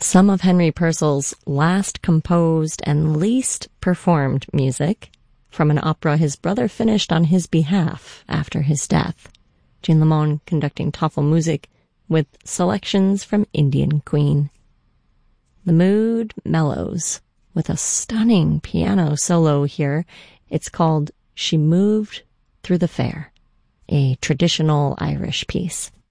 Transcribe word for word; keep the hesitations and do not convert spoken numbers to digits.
some of Henry Purcell's last composed and least performed music from an opera his brother finished on his behalf after his death. Jean Lamond conducting Tafelmusik with selections from Indian Queen. The mood mellows with a stunning piano solo here. It's called She Moved Through the Fair, a traditional Irish piece.